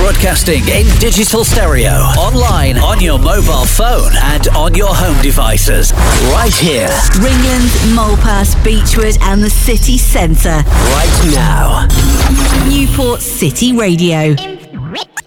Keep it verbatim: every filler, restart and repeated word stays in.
Broadcasting in digital stereo, online, on your mobile phone, and on your home devices. Right here. Ringland, Malpass, Beechwood, and the city centre. Right now. Newport City Radio.